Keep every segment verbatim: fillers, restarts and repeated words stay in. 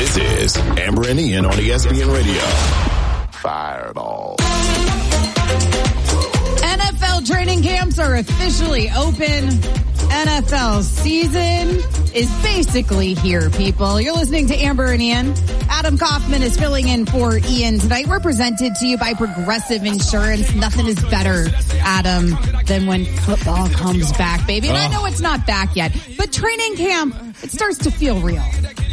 This is Amber and Ian on E S P N Radio. Fireball. N F L training camps are officially open. N F L season is basically here, people. You're listening to Amber and Ian. Adam Kaufman is filling in for Ian tonight. We're presented to you by Progressive Insurance. Nothing is better, Adam, than when football comes back, baby. And I know it's not back yet, but training camp, it starts to feel real.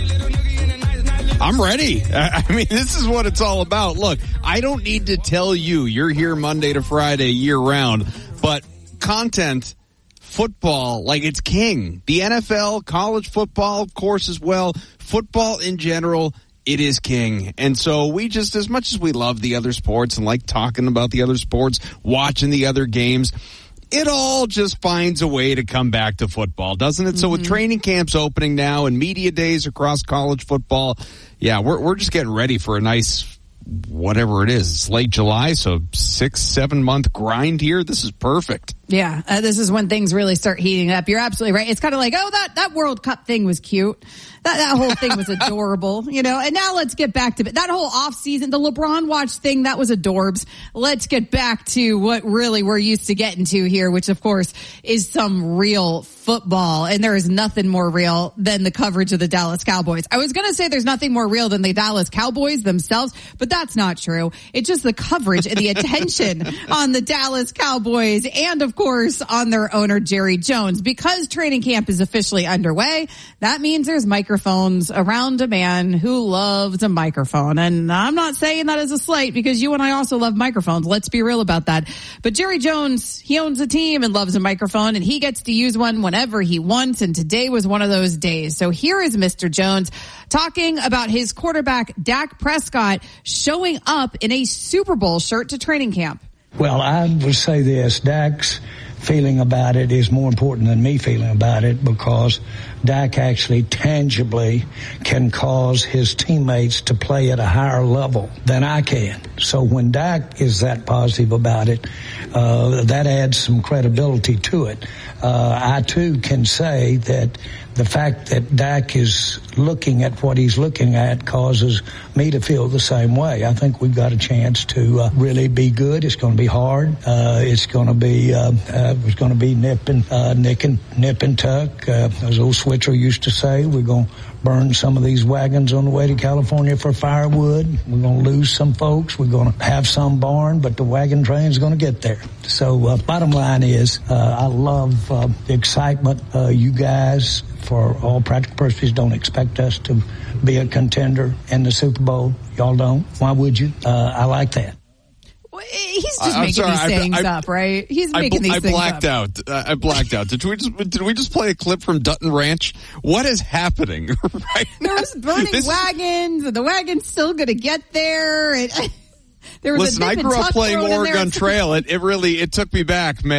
I'm ready. I mean, this is what it's all about. Look, I don't need to tell you you're here Monday to Friday year round, but content, football, like it's king. The N F L, college football, of course, as well. Football in general, it is king. And so we just, as much as we love the other sports and like talking about the other sports, watching the other games, it all just finds a way to come back to football, doesn't it? Mm-hmm. So with training camps opening now and media days across college football, yeah, we're we're just getting ready for a nice whatever it is. It's late July, so six, seven month grind here. This is perfect. Yeah, uh, this is when things really start heating up. You're absolutely right. It's kind of like, oh, that, that World Cup thing was cute. That, that whole thing was adorable, you know, and now let's get back to it. That whole off season, the LeBron watch thing, that was adorbs. Let's get back to what really we're used to getting to here, which of course is some real football. And there is nothing more real than the coverage of the Dallas Cowboys. I was going to say there's nothing more real than the Dallas Cowboys themselves, but that's not true. It's just the coverage and the attention on the Dallas Cowboys and of course on their owner, Jerry Jones. Because training camp is officially underway, that means there's microphones around a man who loves a microphone. And I'm not saying that as a slight because you and I also love microphones. Let's be real about that. But Jerry Jones, he owns a team and loves a microphone and he gets to use one whenever he wants. And today was one of those days. So here is Mister Jones talking about his quarterback, Dak Prescott, showing up in a Super Bowl shirt to training camp. Well, I would say this, Dak's feeling about it is more important than me feeling about it because Dak actually tangibly can cause his teammates to play at a higher level than I can. So when Dak is that positive about it, uh, that adds some credibility to it. Uh, I too can say that the fact that Dak is looking at what he's looking at causes me to feel the same way. I think we've got a chance to uh, really be good. It's going to be hard. Uh, it's going to be uh, uh, it's going to be nip and uh, nick and nip and tuck. Uh, as old Switzer used to say, we're going to burn some of these wagons on the way to California for firewood. We're going to lose some folks. We're going to have some barn, but the wagon train's going to get there. So uh, bottom line is, uh, I love uh, the excitement. Uh, you guys, for all practical purposes, don't expect us to be a contender in the Super Bowl. Y'all don't. Why would you? Uh, I like that. He's just I'm making sorry, these I, things I, up, right? He's I, making I, these I things blacked up. out. Uh, I blacked out. Did we just did we just play a clip from Dutton Ranch? What is happening right There was burning this, wagons, and the wagon's still going to get there. And there was listen, a I grew up playing Oregon Trail. It, it really it took me back, man.